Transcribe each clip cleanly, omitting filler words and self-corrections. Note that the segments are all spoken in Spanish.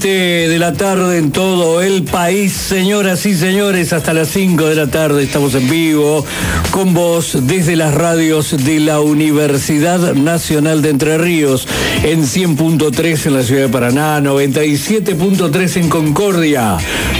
De la tarde en todo el país, señoras y señores, hasta las 5 de la tarde estamos en vivo con vos desde las radios de la Universidad Nacional de Entre Ríos en 100.3 en la ciudad de Paraná, 97.3 en Concordia,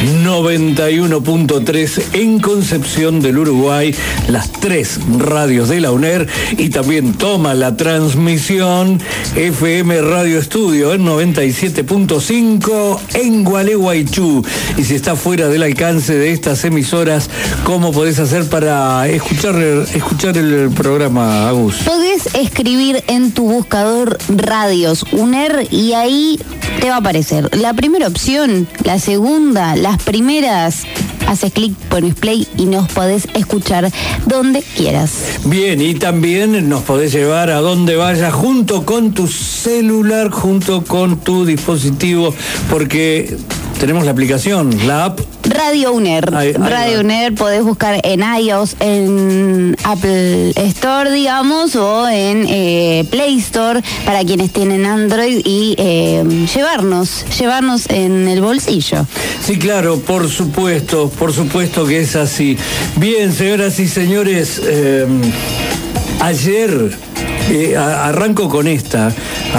91.3 en Concepción del Uruguay, las 3 radios de la UNER, y también toma la transmisión FM Radio Estudio en 97.5 en Gualeguaychú. Y si está fuera del alcance de estas emisoras, ¿cómo podés hacer para escuchar el programa, Agus? Podés escribir en tu buscador Radios UNER y ahí te va a aparecer la primera opción, la segunda, las primeras. Haces clic, pones play y nos podés escuchar donde quieras. Bien, y también nos podés llevar a donde vayas junto con tu celular, junto con tu dispositivo, porque tenemos la aplicación, la app. Radio UNER. Radio UNER podés buscar en iOS, en Apple Store, digamos, o en Play Store para quienes tienen Android y llevarnos en el bolsillo. Sí, claro, por supuesto que es así. Bien, señoras y señores, ayer... arranco con esta,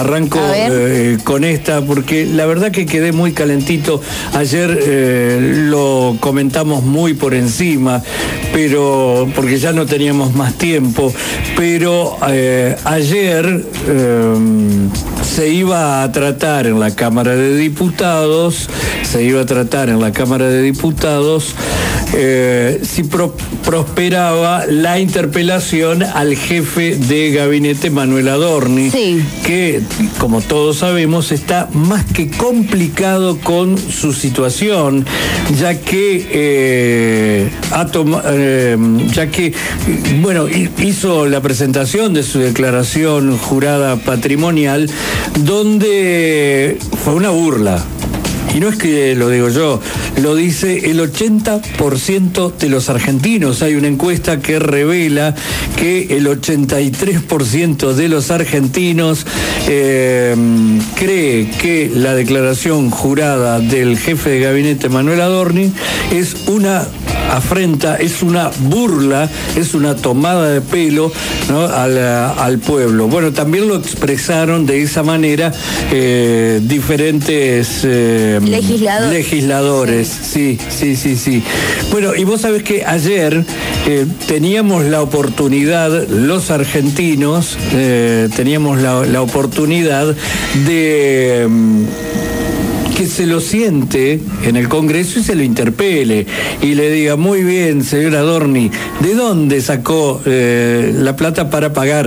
porque la verdad que quedé muy calentito. Ayer lo comentamos muy por encima, pero porque ya no teníamos más tiempo, pero ayer se iba a tratar en la Cámara de Diputados, si prosperaba la interpelación al jefe de gabinete, Manuel Adorni, sí, que, como todos sabemos, está más que complicado con su situación, ya que hizo la presentación de su declaración jurada patrimonial, donde fue una burla. Y no es que lo digo yo, lo dice el 80% de los argentinos. Hay una encuesta que revela que el 83% de los argentinos cree que la declaración jurada del jefe de gabinete, Manuel Adorni, es una afrenta, es una burla, es una tomada de pelo, ¿no?, al pueblo. Bueno, también lo expresaron de esa manera diferentes legisladores. Sí. Bueno, y vos sabés que ayer teníamos la oportunidad, los argentinos, la oportunidad de... que se lo siente en el Congreso y se lo interpele y le diga: muy bien, señor Adorni, ¿de dónde sacó la plata para pagar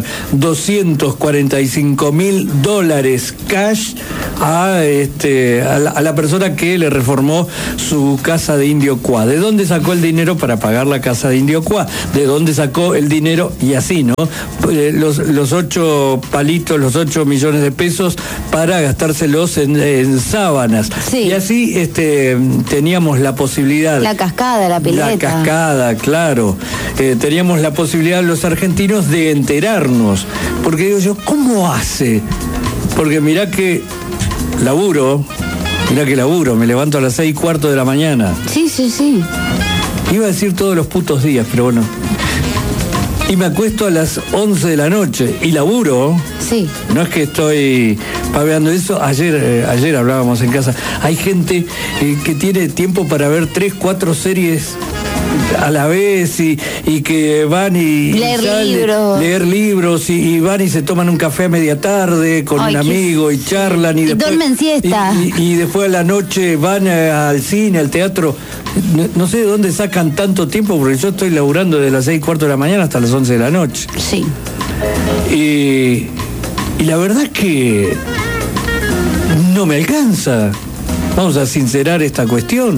$245.000 cash a la persona que le reformó su casa de Indio Cuá? ¿De dónde sacó el dinero para pagar la casa de Indio Cuá? ¿De dónde sacó el dinero? Y así, ¿no? Los 8 palitos, los 8 millones de pesos para gastárselos en sábanas. Sí. Y así teníamos la posibilidad... La cascada, la pileta. La cascada, claro. Teníamos la posibilidad los argentinos de enterarnos. Porque digo yo, ¿cómo hace? Porque mirá que laburo, me levanto a las 6:15 de la mañana. Sí. Iba a decir todos los putos días, pero bueno. Y me acuesto a las 11 de la noche y laburo. Sí. No es que estoy paveando eso. Ayer hablábamos en casa. Hay gente que tiene tiempo para ver 3, 4 series a la vez y que van y leer libros y van y se toman un café a media tarde con un amigo y charlan y después duermen siesta y después a la noche van al cine, al teatro. No sé de dónde sacan tanto tiempo, porque yo estoy laburando desde las 6:15 de la mañana hasta las 11 de la noche. Sí. Y la verdad es que no me alcanza. Vamos a sincerar esta cuestión.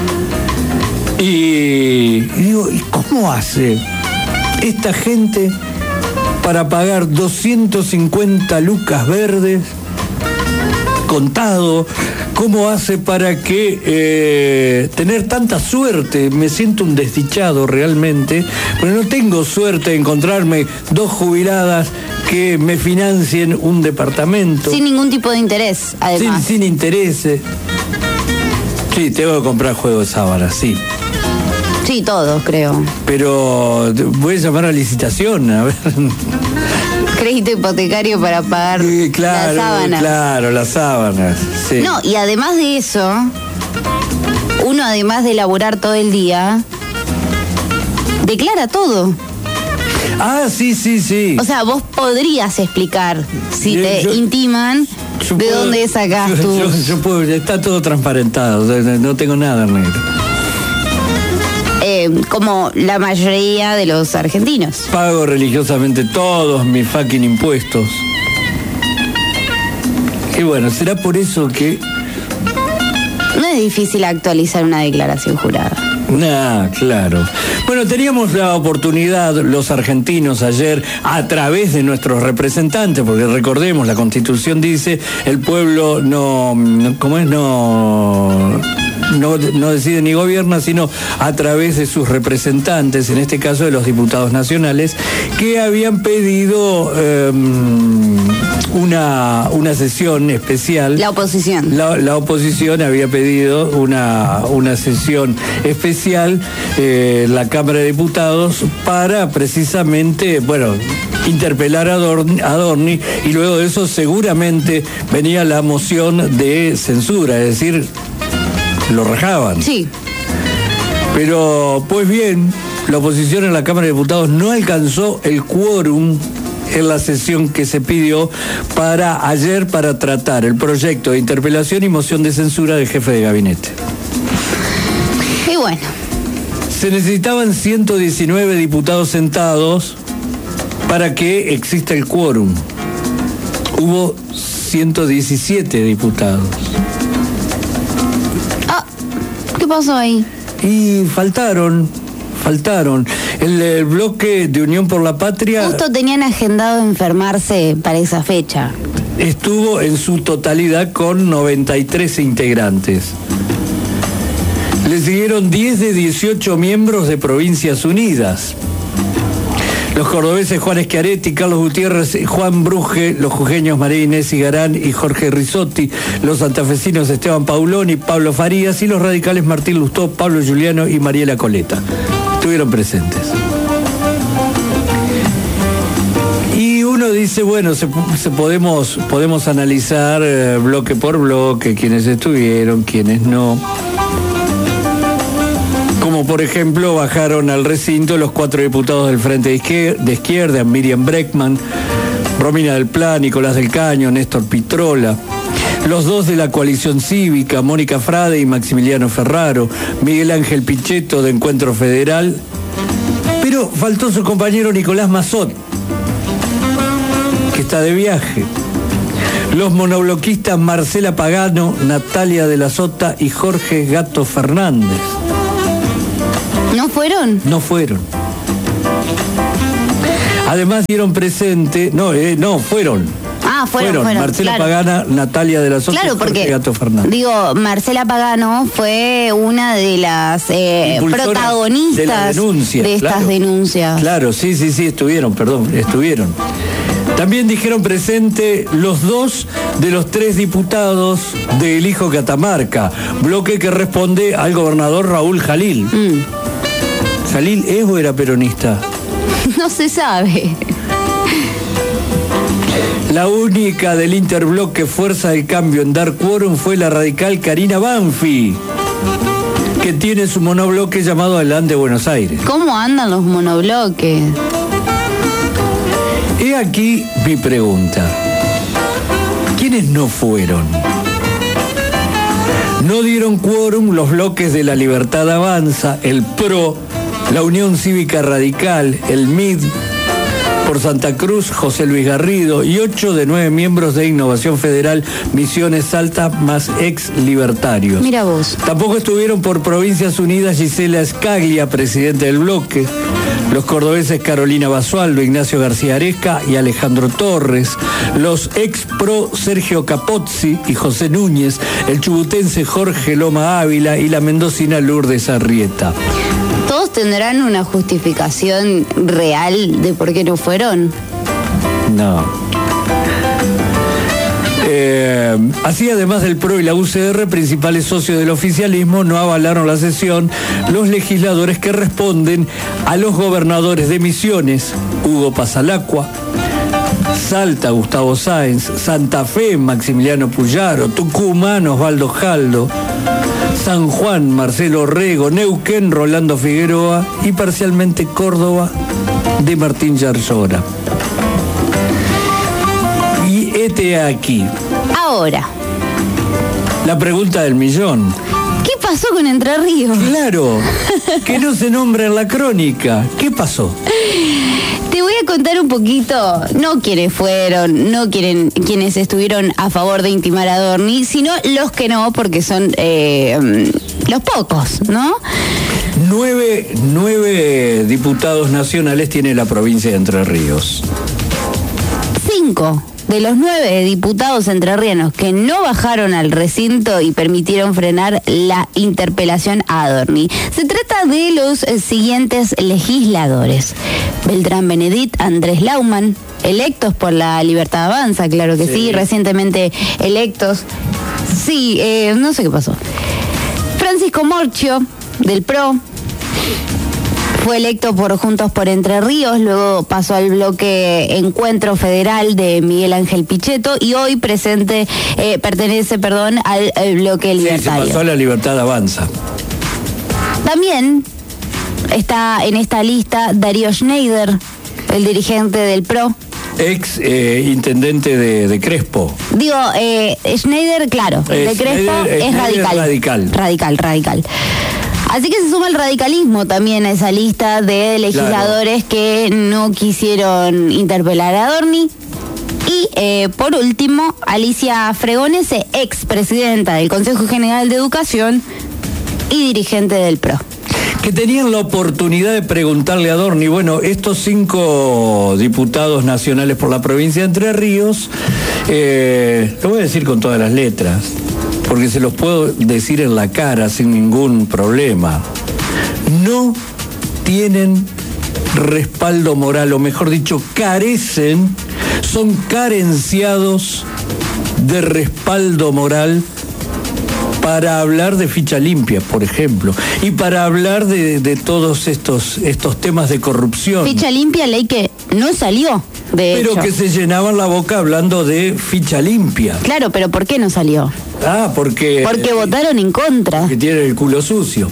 Y digo, ¿y cómo hace esta gente para pagar 250 lucas verdes contado? ¿Cómo hace para que tener tanta suerte? Me siento un desdichado realmente, pero no tengo suerte de encontrarme 2 jubiladas que me financien un departamento. Sin ningún tipo de interés, además. Sin intereses. Sí, tengo que comprar juego de sábanas, sí. Sí, todos, creo. Pero voy a llamar a licitación, a ver. Crédito hipotecario para pagar claro, las sábanas. Claro, las sábanas, sí. No, y además de eso, uno además de laburar todo el día, declara todo. Ah, sí, sí, sí. O sea, vos podrías explicar, si te intiman, de dónde sacás tus... Yo puedo, está todo transparentado, no tengo nada negro. Como la mayoría de los argentinos. Pago religiosamente todos mis fucking impuestos. Y bueno, será por eso que... No es difícil actualizar una declaración jurada. Claro. Bueno, teníamos la oportunidad, los argentinos, ayer, a través de nuestros representantes, porque recordemos, la Constitución dice, el pueblo no decide ni gobierna, sino a través de sus representantes, en este caso de los diputados nacionales, que habían pedido una sesión especial. La oposición. La oposición había pedido una sesión especial, la Cámara de Diputados, para precisamente, interpelar a Adorni, y luego de eso seguramente venía la moción de censura, es decir, lo rajaban. Sí. Pero, pues bien, la oposición en la Cámara de Diputados no alcanzó el quórum en la sesión que se pidió para ayer, para tratar el proyecto de interpelación y moción de censura del jefe de gabinete. Y bueno. Se necesitaban 119 diputados sentados para que exista el quórum. Hubo 117 diputados. ¿Qué pasó ahí? Y faltaron. El bloque de Unión por la Patria... Justo tenían agendado enfermarse para esa fecha. Estuvo en su totalidad con 93 integrantes. Le siguieron 10 de 18 miembros de Provincias Unidas. Los cordobeses Juan Schiaretti, Carlos Gutiérrez, Juan Bruje, los jujeños María Inés Igarán y Jorge Risotti, los santafesinos Esteban Pauloni, Pablo Farías, y los radicales Martín Lustó, Pablo Giuliano y Mariela Coleta. Estuvieron presentes. Y uno dice, podemos analizar bloque por bloque, quiénes estuvieron, quiénes no. Como por ejemplo bajaron al recinto los 4 diputados del Frente de Izquierda, Miriam Breckman, Romina del Pla, Nicolás del Caño, Néstor Pitrola, los 2 de la Coalición Cívica, Mónica Frade y Maximiliano Ferraro, Miguel Ángel Pichetto de Encuentro Federal, pero faltó su compañero Nicolás Mazzot, que está de viaje. Los monobloquistas Marcela Pagano, Natalia de la Sota y Jorge Gato Fernández. ¿No fueron? No fueron. Además dieron presente... fueron. Fueron. Marcela Pagana, Natalia de la Sota y Jorge Gato Fernández. Digo, Marcela Pagano fue una de las protagonistas de estas denuncias. Claro, sí, estuvieron. También dijeron presente los 2 de los 3 diputados de El Hijo Catamarca, bloque que responde al gobernador Raúl Jalil. ¿Jalil es o era peronista? No se sabe. La única del interbloque Fuerza del Cambio en dar quórum fue la radical Karina Banfi, que tiene su monobloque llamado Adelante Buenos Aires. ¿Cómo andan los monobloques? He aquí mi pregunta. ¿Quiénes no fueron? No dieron quórum los bloques de La Libertad Avanza, el PRO, la Unión Cívica Radical, el MID, por Santa Cruz, José Luis Garrido, y 8 de 9 miembros de Innovación Federal, Misiones Salta, más ex libertarios. Mira vos. Tampoco estuvieron por Provincias Unidas Gisela Scaglia, presidente del bloque, los cordobeses Carolina Basualdo, Ignacio García Aresca y Alejandro Torres, los ex pro Sergio Capozzi y José Núñez, el chubutense Jorge Loma Ávila y la mendocina Lourdes Arrieta. ¿Todos tendrán una justificación real de por qué no fueron? No. Así, además del PRO y la UCR, principales socios del oficialismo, no avalaron la sesión los legisladores que responden a los gobernadores de Misiones, Hugo Pasalacqua, Salta, Gustavo Sáenz, Santa Fe, Maximiliano Puyaro, Tucumán, Osvaldo Jaldo, San Juan, Marcelo Orrego, Neuquén, Rolando Figueroa y parcialmente Córdoba, de Martín Yarlora. Y este aquí. Ahora. La pregunta del millón. ¿Qué pasó con Entre Ríos? Claro, que no se nombra en la crónica. ¿Qué pasó? Te voy a contar un poquito, no quienes fueron, no quienes estuvieron a favor de intimar a Adorni, sino los que no, porque son los pocos, ¿no? 9 diputados nacionales tiene la provincia de Entre Ríos. 5 de los 9 diputados entrerrianos que no bajaron al recinto y permitieron frenar la interpelación a Adorni. Se trata de los siguientes legisladores: Beltrán Benedit, Andrés Laumann, electos por la Libertad Avanza, claro que sí, recientemente electos. Sí, no sé qué pasó. Francisco Morchio, del PRO, fue electo por Juntos por Entre Ríos, luego pasó al bloque Encuentro Federal de Miguel Ángel Pichetto y hoy pertenece al bloque Libertario. Se pasó a la Libertad Avanza. También está en esta lista Darío Schneider, el dirigente del PRO. Ex intendente de Crespo. Digo, Schneider, claro, de Crespo es radical. Así que se suma el radicalismo también a esa lista de legisladores que no quisieron interpelar a Adorni. Y por último, Alicia Fregonese, expresidenta del Consejo General de Educación y dirigente del PRO. Que tenían la oportunidad de preguntarle a Adorni, bueno, estos 5 diputados nacionales por la provincia de Entre Ríos, lo voy a decir con todas las letras, porque se los puedo decir en la cara sin ningún problema. No tienen respaldo moral, o mejor dicho, son carenciados de respaldo moral para hablar de ficha limpia, por ejemplo, y para hablar de todos estos temas de corrupción. Ficha limpia, ley que no salió. Pero que se llenaban la boca hablando de ficha limpia. Claro, pero ¿por qué no salió? Porque votaron en contra. Que tienen el culo sucio.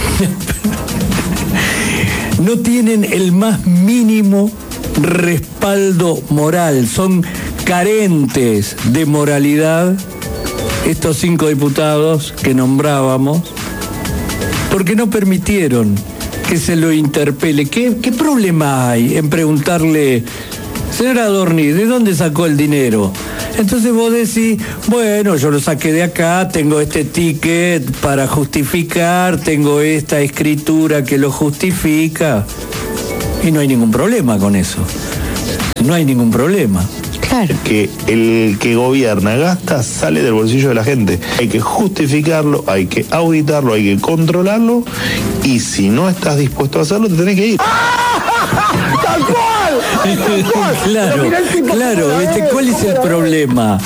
No tienen el más mínimo respaldo moral. Son carentes de moralidad estos 5 diputados que nombrábamos, porque no permitieron que se lo interpele. ¿Qué problema hay en preguntarle, señor Adorni, ¿de dónde sacó el dinero? Entonces vos decís, bueno, yo lo saqué de acá, tengo este ticket para justificar, tengo esta escritura que lo justifica, y no hay ningún problema con eso. No hay ningún problema. Claro. Que el que gobierna gasta, sale del bolsillo de la gente. Hay que justificarlo, hay que auditarlo, hay que controlarlo, y si no estás dispuesto a hacerlo, te tenés que ir. ¡Tal cual! Claro, ¿cuál es el problema?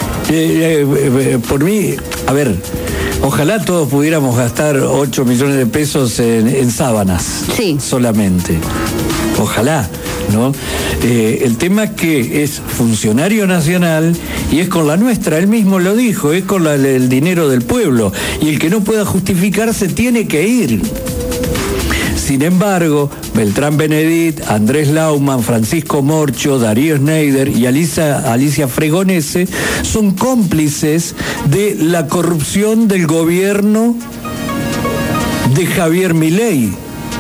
Por mí, a ver, ojalá todos pudiéramos gastar 8 millones de pesos en sábanas. Sí. Solamente. Ojalá, ¿no? El tema es que es funcionario nacional y es con la nuestra, él mismo lo dijo, es con el dinero del pueblo, y el que no pueda justificarse tiene que ir. Sin embargo, Beltrán Benedit, Andrés Laumann, Francisco Morchio, Darío Schneider y Alicia Fregonese son cómplices de la corrupción del gobierno de Javier Milei.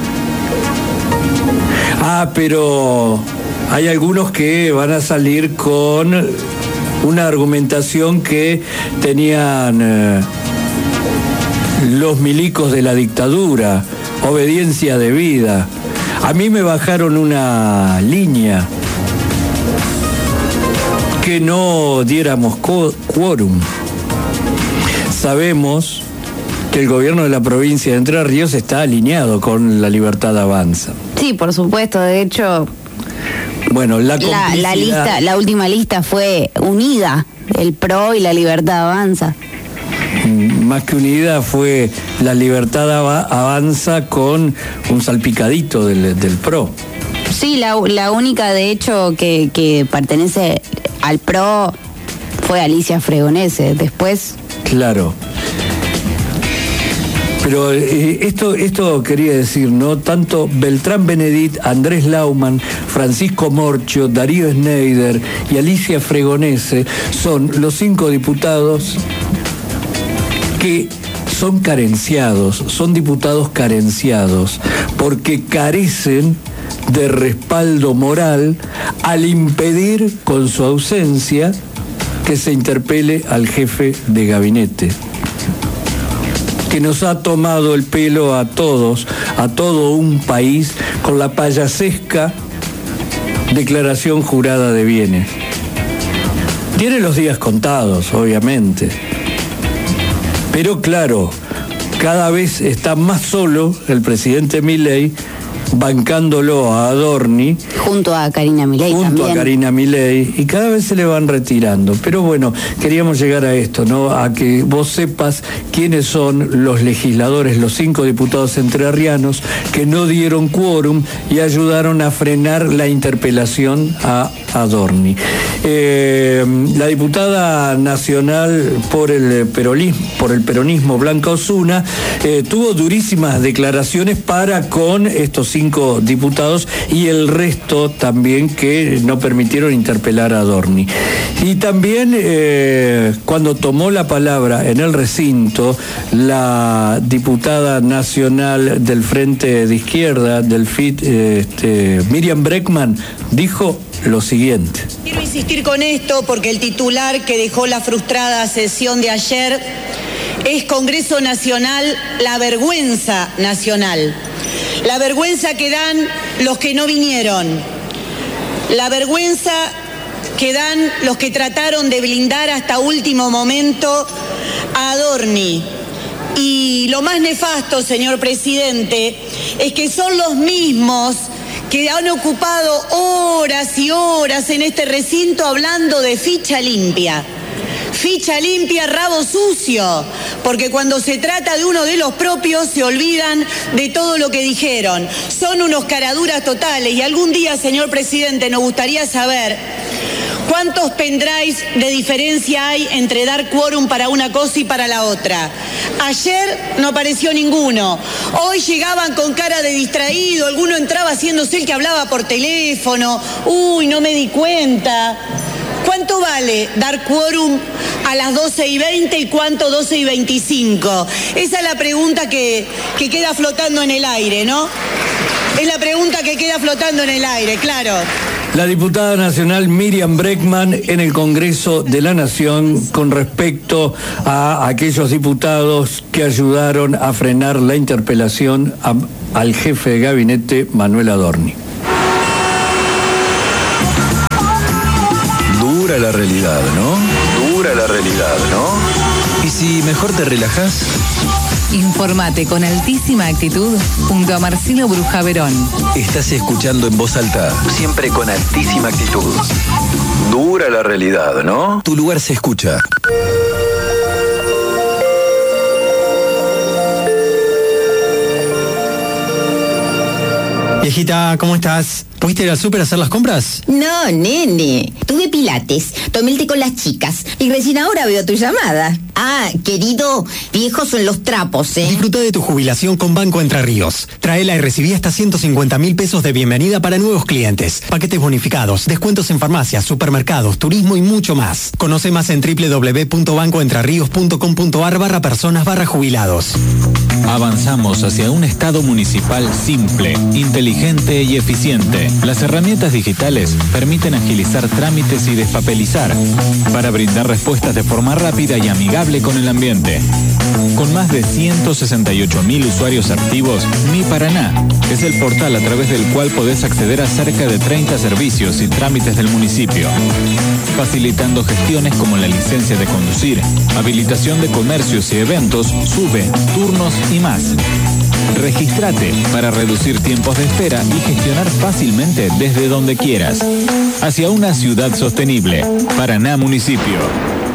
Pero hay algunos que van a salir con una argumentación que tenían los milicos de la dictadura, obediencia debida. A mí me bajaron una línea, que no diéramos quórum. Sabemos que el gobierno de la provincia de Entre Ríos está alineado con la Libertad Avanza. Sí, por supuesto, de hecho, bueno, la última lista fue unida el PRO y La Libertad Avanza. Más que unida fue La Libertad Avanza con un salpicadito del PRO. Sí, la única de hecho que pertenece al PRO fue Alicia Fregonese, después... Claro. Pero esto quería decir, ¿no? Tanto Beltrán Benedit, Andrés Laumann, Francisco Morchio, Darío Schneider y Alicia Fregonese son los 5 diputados que son carenciados, son diputados carenciados, porque carecen de respaldo moral al impedir con su ausencia que se interpele al jefe de gabinete, que nos ha tomado el pelo a todos, a todo un país, con la payasesca declaración jurada de bienes. Tiene los días contados, obviamente, pero claro, cada vez está más solo el presidente Milei, bancándolo a Adorni. Junto a Karina Milei también. Junto a Karina Milei, y cada vez se le van retirando. Pero bueno, queríamos llegar a esto, ¿no? A que vos sepas quiénes son los legisladores, los 5 diputados entrerrianos que no dieron quórum y ayudaron a frenar la interpelación a Adorni. La diputada nacional por el peronismo, Blanca Osuna, tuvo durísimas declaraciones para con estos 5 diputados y el resto también que no permitieron interpelar a Adorni. Y también cuando tomó la palabra en el recinto, la diputada nacional del Frente de Izquierda, del FIT, Miriam Breckman, dijo lo siguiente. Quiero insistir con esto porque el titular que dejó la frustrada sesión de ayer es Congreso Nacional, la vergüenza nacional. La vergüenza que dan los que no vinieron. La vergüenza que dan los que trataron de blindar hasta último momento a Adorni. Y lo más nefasto, señor presidente, es que son los mismos que han ocupado horas y horas en este recinto hablando de ficha limpia. Ficha limpia, rabo sucio, porque cuando se trata de uno de los propios se olvidan de todo lo que dijeron. Son unos caraduras totales y algún día, señor presidente, nos gustaría saber cuántos pendrives de diferencia hay entre dar quórum para una cosa y para la otra. Ayer no apareció ninguno. Hoy llegaban con cara de distraído, alguno entraba haciéndose el que hablaba por teléfono. Uy, no me di cuenta. ¿Cuánto vale dar quórum a las 12:20 y cuánto 12:25? Esa es la pregunta que queda flotando en el aire, ¿no? Es la pregunta que queda flotando en el aire, claro. La diputada nacional Miriam Breckman en el Congreso de la Nación con respecto a aquellos diputados que ayudaron a frenar la interpelación al jefe de gabinete Manuel Adorni. Dura la realidad, ¿no? Dura la realidad, ¿no? ¿Y si mejor te relajás? Informate con altísima actitud junto a Marcelo Bruja Verón. Estás escuchando en voz alta, siempre con altísima actitud. Dura la realidad, ¿no? Tu lugar se escucha. Viejita, ¿cómo estás? ¿Pudiste ir al súper a hacer las compras? No, nene. Tuve pilates, tomé el té con las chicas y recién ahora veo tu llamada. Ah, querido, viejos son los trapos, ¿eh? Disfruta de tu jubilación con Banco Entre Ríos. Traela y recibí hasta 150.000 pesos de bienvenida para nuevos clientes. Paquetes bonificados, descuentos en farmacias, supermercados, turismo y mucho más. Conoce más en www.bancoentrerrios.com.ar/personas/jubilados. Avanzamos hacia un Estado municipal simple, inteligente y eficiente. Las herramientas digitales permiten agilizar trámites y despapelizar para brindar respuestas de forma rápida y amigable con el ambiente. Con más de 168.000 usuarios activos, Mi Paraná es el portal a través del cual podés acceder a cerca de 30 servicios y trámites del municipio, facilitando gestiones como la licencia de conducir, habilitación de comercios y eventos, SUBE, turnos y más. Regístrate para reducir tiempos de espera y gestionar fácilmente desde donde quieras. Hacia una ciudad sostenible. Paraná Municipio.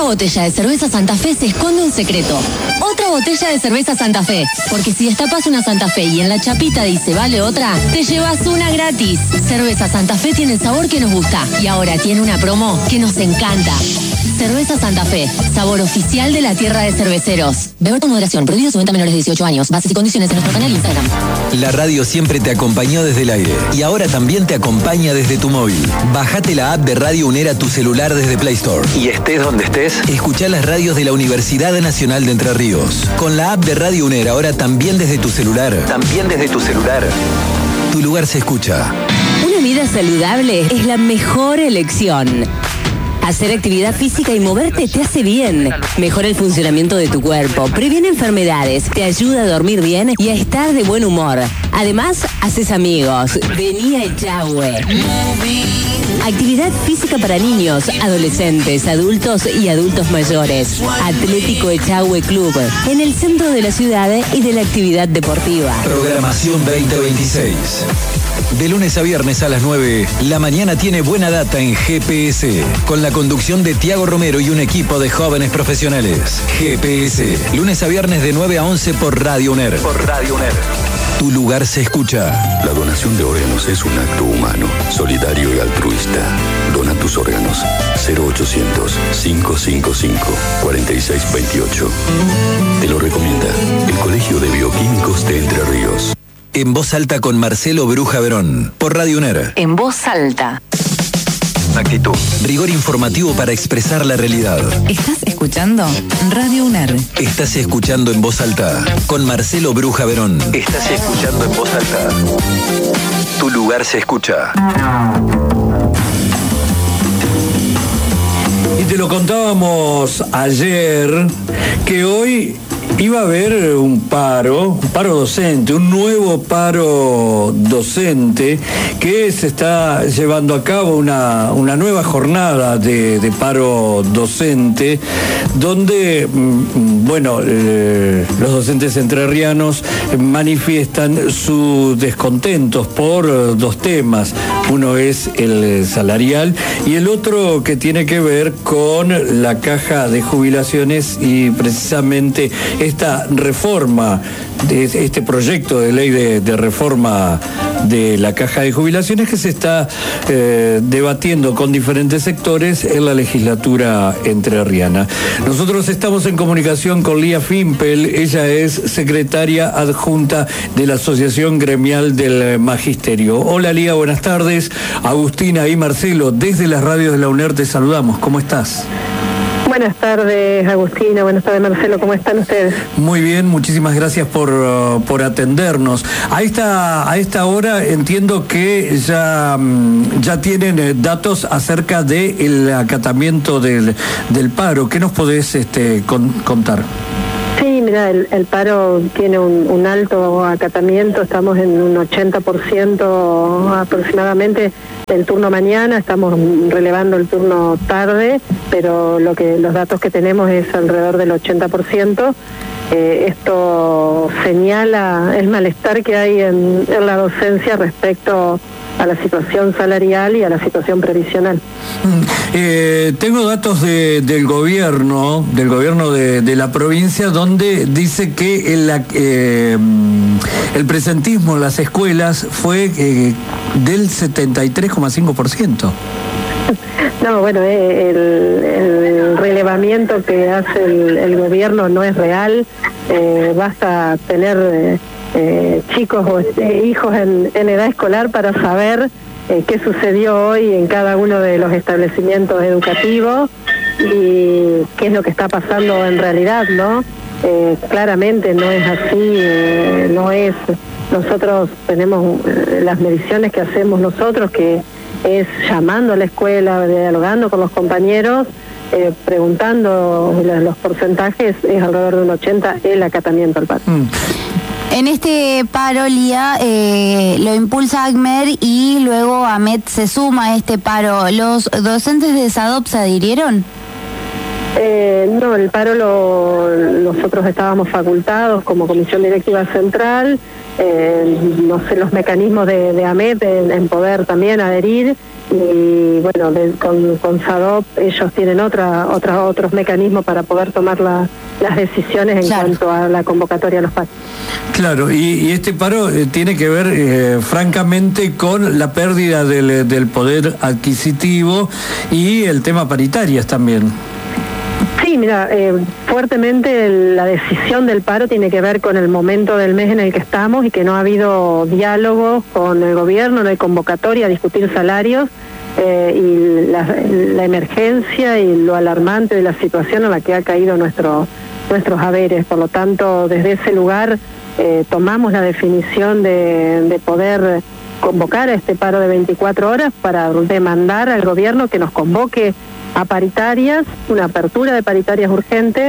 botella de cerveza Santa Fe se esconde un secreto. Otra botella de cerveza Santa Fe. Porque si destapas una Santa Fe y en la chapita dice vale otra, te llevas una gratis. Cerveza Santa Fe tiene el sabor que nos gusta. Y ahora tiene una promo que nos encanta. Cerveza Santa Fe, sabor oficial de la tierra de cerveceros. Beber con moderación, prohibido su venta a menores de 18 años. Bases y condiciones en nuestro canal Instagram. La radio siempre te acompañó desde el aire y ahora también te acompaña desde tu móvil. Bájate la app de Radio UNER a tu celular desde Play Store. Y estés donde estés, escuchá las radios de la Universidad Nacional de Entre Ríos. Con la app de Radio UNER ahora también desde tu celular. Tu lugar se escucha. Una vida saludable es la mejor elección. Hacer actividad física y moverte te hace bien. Mejora el funcionamiento de tu cuerpo, previene enfermedades, te ayuda a dormir bien y a estar de buen humor. Además, haces amigos. Vení a Echagüe. Actividad física para niños, adolescentes, adultos y adultos mayores. Atlético Echagüe Club, en el centro de la ciudad y de la actividad deportiva. Programación 2026. De lunes a viernes a las 9, la mañana tiene buena data en GPS, con la conducción de Tiago Romero y un equipo de jóvenes profesionales. GPS, lunes a viernes de 9 a 11 por Radio UNER. Tu lugar se escucha. La donación de órganos es un acto humano, solidario y altruista. Dona tus órganos. 0800-555-4628. Te lo recomienda el Colegio de Bioquímicos de Entre Ríos. En Voz Alta con Marcelo Bruja Verón, por Radio UNER. En Voz Alta. Actitud. Rigor informativo para expresar la realidad. ¿Estás escuchando? Radio UNER. Estás escuchando En Voz Alta con Marcelo Bruja Verón. Estás escuchando En Voz Alta. Tu lugar se escucha. Y te lo contábamos ayer que hoy iba a haber un paro docente, un nuevo paro docente que se está llevando a cabo una nueva jornada de paro docente donde, los docentes entrerrianos manifiestan sus descontentos por dos temas. Uno es el salarial y el otro que tiene que ver con la caja de jubilaciones y precisamente esta reforma, este proyecto de ley de reforma de la caja de jubilaciones que se está debatiendo con diferentes sectores en la legislatura entrerriana. Nosotros estamos en comunicación con Lía Fimpel, ella es secretaria adjunta de la Asociación Gremial del Magisterio. Hola Lía, buenas tardes. Agustina y Marcelo, desde las radios de la UNER te saludamos. ¿Cómo estás? Buenas tardes, Agustina. Buenas tardes, Marcelo. ¿Cómo están ustedes? Muy bien, muchísimas gracias por atendernos. A esta hora entiendo que ya tienen datos acerca del acatamiento del paro. ¿Qué nos podés contar? Sí, mira, el paro tiene un alto acatamiento, estamos en un 80% aproximadamente del turno mañana, estamos relevando el turno tarde, pero los datos que tenemos es alrededor del 80%. Esto señala el malestar que hay en la docencia respecto a la situación salarial y a la situación previsional. Tengo datos del gobierno de la provincia donde dice que el presentismo en las escuelas fue del 73,5%. No, bueno, el relevamiento que hace el gobierno no es real. Basta tener chicos o hijos en edad escolar para saber qué sucedió hoy en cada uno de los establecimientos educativos y qué es lo que está pasando en realidad, ¿no? Claramente no es así, no es. Nosotros tenemos las mediciones que hacemos nosotros, que es llamando a la escuela, dialogando con los compañeros, preguntando los porcentajes, es alrededor de un 80% el acatamiento al paro. En este paro, Lía, lo impulsa ACMER y luego AMET se suma a este paro. ¿Los docentes de SADOP se adhirieron? No, el paro nosotros estábamos facultados como Comisión Directiva Central no sé, los mecanismos de AMET en poder también adherir, y bueno, con SADOP ellos tienen otros mecanismos para poder tomar las decisiones en cuanto a la convocatoria a los paros. Claro, y este paro tiene que ver francamente con la pérdida del poder adquisitivo y el tema paritarias también. Sí, mira, fuertemente la decisión del paro tiene que ver con el momento del mes en el que estamos y que no ha habido diálogo con el gobierno, no hay convocatoria a discutir salarios, y la emergencia y lo alarmante de la situación en la que ha caído nuestros haberes. Por lo tanto, desde ese lugar tomamos la definición de poder convocar a este paro de 24 horas para demandar al gobierno que nos convoque a paritarias, una apertura de paritarias urgente.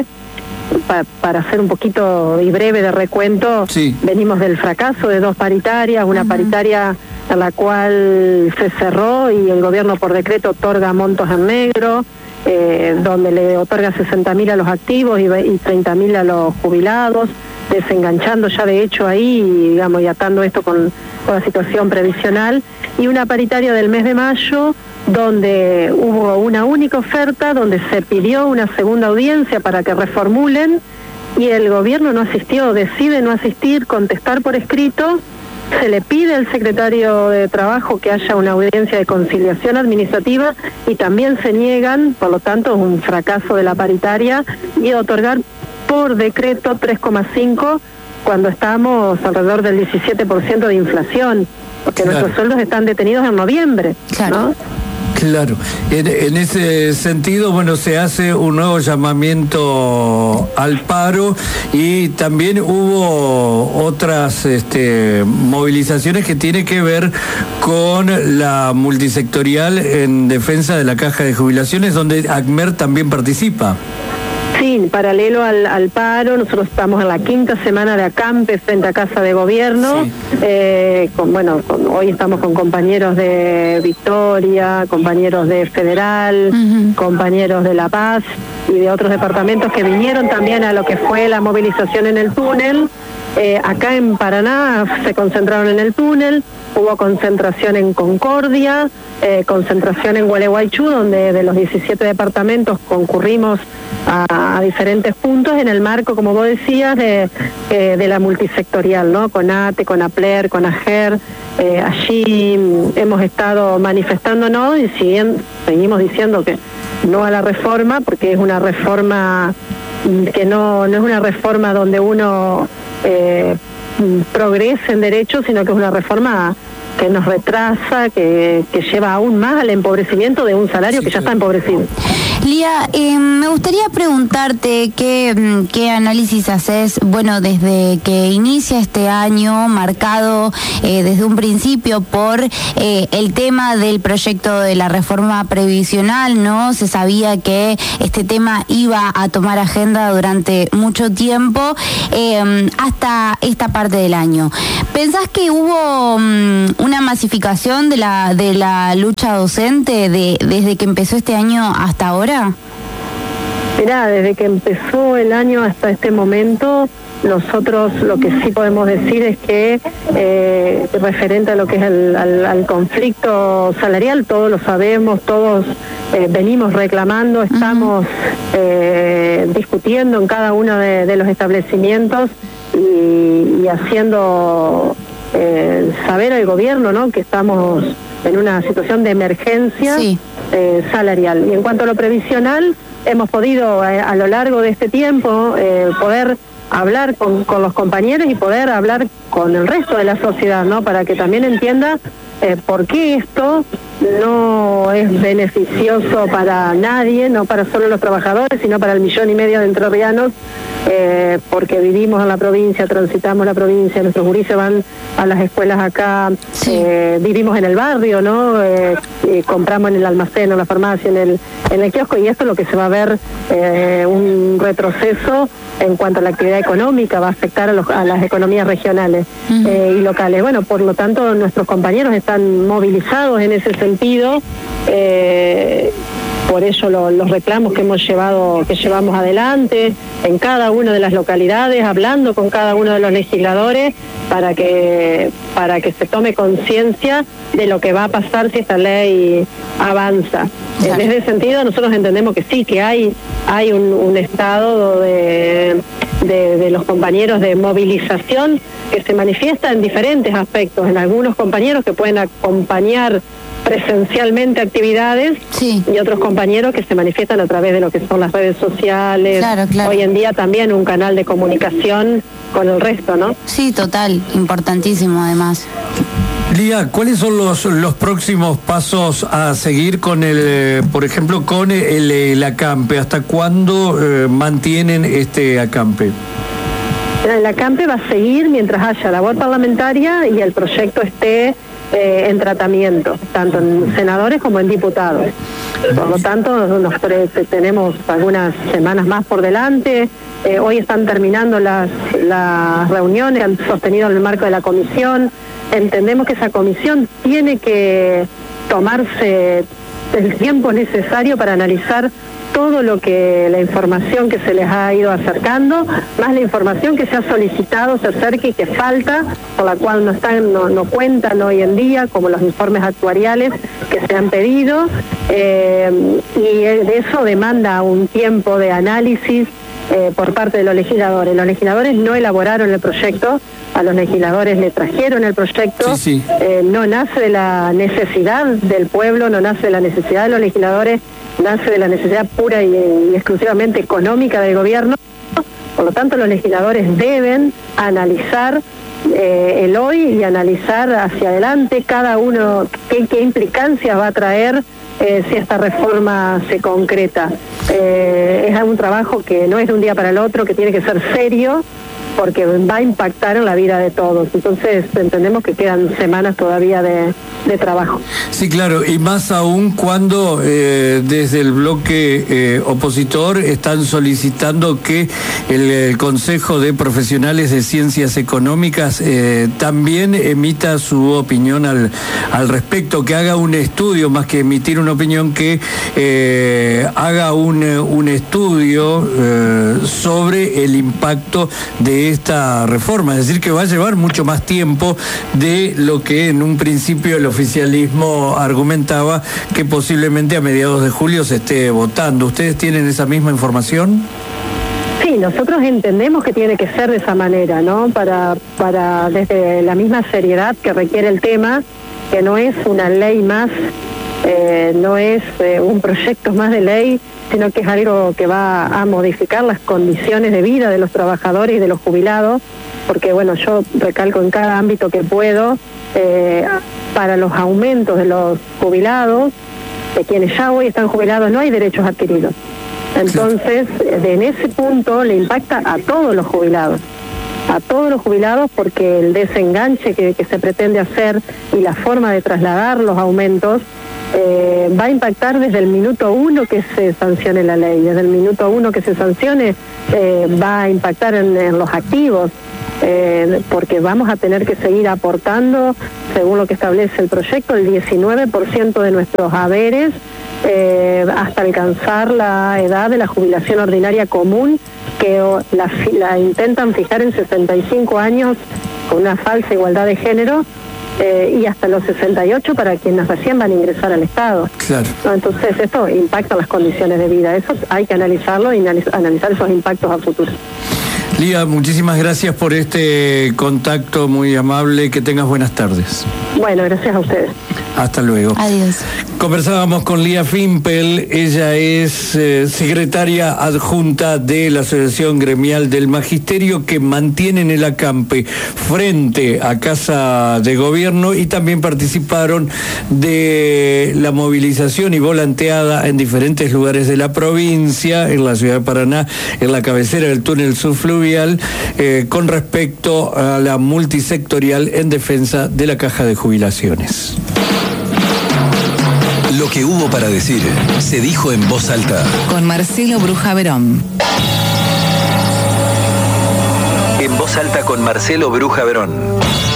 Para hacer un poquito y breve de recuento, venimos del fracaso de 2 paritarias, una paritaria a la cual se cerró y el gobierno por decreto otorga montos en negro, donde le otorga 60.000 a los activos y 30.000 a los jubilados, desenganchando ya de hecho ahí, digamos, y atando esto con la situación previsional, y una paritaria del mes de mayo, donde hubo una única oferta, donde se pidió una segunda audiencia para que reformulen, y el gobierno no asistió, decide no asistir, contestar por escrito. Se le pide al secretario de Trabajo que haya una audiencia de conciliación administrativa y también se niegan, por lo tanto es un fracaso de la paritaria, y otorgar por decreto 3,5 cuando estamos alrededor del 17% de inflación, porque nuestros sueldos están detenidos en noviembre, ¿no? Claro, en ese sentido, bueno, se hace un nuevo llamamiento al paro y también hubo otras movilizaciones que tienen que ver con la multisectorial en defensa de la caja de jubilaciones, donde ACMER también participa. Sí, paralelo al paro, nosotros estamos en la 5ª semana de acampe frente a Casa de Gobierno. Sí. Hoy estamos con compañeros de Victoria, compañeros de Federal, compañeros de La Paz y de otros departamentos que vinieron también a lo que fue la movilización en el túnel. Acá en Paraná se concentraron en el túnel, hubo concentración en Concordia, concentración en Gualeguaychú, donde de los 17 departamentos concurrimos a diferentes puntos en el marco, como vos decías, de la multisectorial, ¿no? Con ATE, con APLER, con AGER. Allí hemos estado manifestándonos y seguimos diciendo que no a la reforma, porque es una reforma que no es una reforma donde uno progrese en derechos, sino que es una reforma que nos retrasa, que lleva aún más al empobrecimiento de un salario que ya está empobrecido. Lía, me gustaría preguntarte qué análisis haces, bueno, desde que inicia este año, marcado desde un principio por el tema del proyecto de la reforma previsional, ¿no? Se sabía que este tema iba a tomar agenda durante mucho tiempo, hasta esta parte del año. ¿Pensás que hubo una masificación de la lucha docente desde que empezó este año hasta ahora? Mirá, desde que empezó el año hasta este momento, nosotros lo que sí podemos decir es que referente a lo que es al conflicto salarial, todos lo sabemos, todos venimos reclamando, estamos discutiendo en cada uno de los establecimientos y haciendo saber al gobierno, ¿no?, que estamos en una situación de emergencia salarial. Y en cuanto a lo previsional, hemos podido a lo largo de este tiempo poder hablar con los compañeros y poder hablar con el resto de la sociedad, ¿no?, para que también entienda por qué esto no es beneficioso para nadie, no para solo los trabajadores, sino para el 1,5 millones de entrerrianos, porque vivimos en la provincia, transitamos la provincia, nuestros gurises van a las escuelas acá, vivimos en el barrio, ¿no? Compramos en el almacén, en la farmacia, en el kiosco, y esto es lo que se va a ver un retroceso en cuanto a la actividad económica, va a afectar a las economías regionales y locales. Bueno, por lo tanto, nuestros compañeros están movilizados en ese sentido, por ello los reclamos que llevamos adelante en cada una de las localidades, hablando con cada uno de los legisladores para que se tome conciencia de lo que va a pasar si esta ley avanza. En ese sentido, nosotros entendemos que sí, que hay un estado de los compañeros de movilización que se manifiesta en diferentes aspectos, en algunos compañeros que pueden acompañar presencialmente actividades, sí, y otros compañeros que se manifiestan a través de lo que son las redes sociales. Claro. Hoy en día también un canal de comunicación con el resto, ¿no? Sí, total, importantísimo además. Lía, ¿cuáles son los próximos pasos a seguir con por ejemplo, con el acampe? ¿Hasta cuándo mantienen este acampe? El acampe va a seguir mientras haya labor parlamentaria y el proyecto esté en tratamiento, tanto en senadores como en diputados. Por lo tanto, tenemos algunas semanas más por delante. Hoy están terminando las reuniones, han sostenido en el marco de la comisión. Entendemos que esa comisión tiene que tomarse el tiempo necesario para analizar todo la información que se les ha ido acercando, más la información que se ha solicitado, se acerque y que falta, por la cual no cuentan hoy en día, como los informes actuariales que se han pedido, y de eso demanda un tiempo de análisis por parte de los legisladores. Los legisladores no elaboraron el proyecto, a los legisladores le trajeron el proyecto, sí. No nace de la necesidad del pueblo, no nace de la necesidad de los legisladores, nace de la necesidad pura y exclusivamente económica del gobierno. Por lo tanto, los legisladores deben analizar el hoy y analizar hacia adelante cada uno qué implicancias va a traer si esta reforma se concreta. Es un trabajo que no es de un día para el otro, que tiene que ser serio, porque va a impactar en la vida de todos. Entonces entendemos que quedan semanas todavía de trabajo. Sí, claro, y más aún cuando desde el bloque opositor están solicitando que el Consejo de Profesionales de Ciencias Económicas también emita su opinión al respecto, que haga un estudio, más que emitir una opinión, que haga un estudio sobre el impacto de esta reforma, es decir, que va a llevar mucho más tiempo de lo que en un principio el oficialismo argumentaba, que posiblemente a mediados de julio se esté votando. ¿Ustedes tienen esa misma información? Sí, nosotros entendemos que tiene que ser de esa manera, ¿no? Para desde la misma seriedad que requiere el tema, que no es una ley más, no es un proyecto más de ley, sino que es algo que va a modificar las condiciones de vida de los trabajadores y de los jubilados, porque bueno, yo recalco en cada ámbito que puedo, para los aumentos de los jubilados, de quienes ya hoy están jubilados, no hay derechos adquiridos. Entonces, en ese punto le impacta a todos los jubilados, porque el desenganche que se pretende hacer y la forma de trasladar los aumentos va a impactar desde el minuto 1 que se sancione la ley. Desde el minuto 1 que se sancione va a impactar en los activos, porque vamos a tener que seguir aportando, según lo que establece el proyecto, el 19% de nuestros haberes hasta alcanzar la edad de la jubilación ordinaria común, que la intentan fijar en 65 años con una falsa igualdad de género, y hasta los 68 para quienes recién van a ingresar al Estado. Claro. ¿No? Entonces esto impacta las condiciones de vida, eso hay que analizarlo y analizar esos impactos a futuro. Lía, muchísimas gracias por este contacto muy amable, que tengas buenas tardes. Bueno, gracias a ustedes. Hasta luego. Adiós. Conversábamos con Lía Fimpel, ella es secretaria adjunta de la Asociación Gremial del Magisterio, que mantiene en el acampe frente a Casa de Gobierno, y también participaron de la movilización y volanteada en diferentes lugares de la provincia, en la ciudad de Paraná, en la cabecera del túnel subfluvial, con respecto a la multisectorial en defensa de la caja de jubilaciones. Lo que hubo para decir se dijo en voz alta. Con Marcelo Bruja Verón. En voz alta con Marcelo Bruja Verón.